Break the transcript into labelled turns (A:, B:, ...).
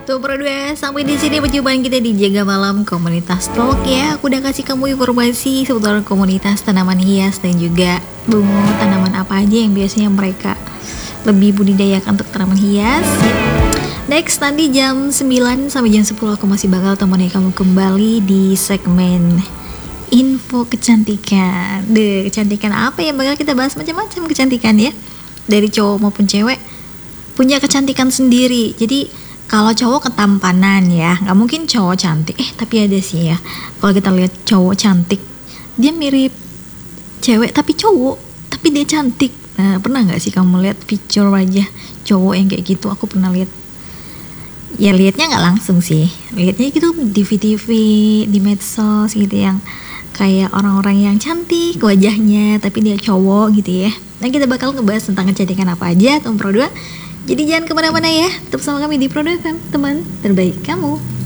A: Tuh berdua, sampai di sini perjumpaan kita di Jaga Malam Komunitas Talk ya. Aku udah kasih kamu informasi seputar komunitas tanaman hias dan juga tanaman apa aja yang biasanya mereka lebih budidayakan untuk tanaman hias. Next, nanti jam 9 sampai jam 10 aku masih bakal temani kamu kembali di segmen info kecantikan. Kecantikan apa yang bakal kita bahas? Macam-macam kecantikan ya, dari cowok maupun cewek punya kecantikan sendiri. Jadi kalau cowok ketampanan ya, nggak mungkin cowok cantik. Tapi ada sih ya, kalau kita lihat cowok cantik, dia mirip cewek tapi cowok, tapi dia cantik. Nah, pernah nggak sih kamu lihat picture wajah cowok yang kayak gitu? Aku pernah lihat. Ya lihatnya nggak langsung sih, lihatnya gitu di TV, di medsos gitu, yang kayak orang-orang yang cantik wajahnya tapi dia cowok gitu ya. Nah, kita bakal ngebahas tentang kecantikan apa aja, Tom Pro 2. Jadi jangan kemana-mana ya, tetap sama kami di Pro 2 FM, teman terbaik kamu.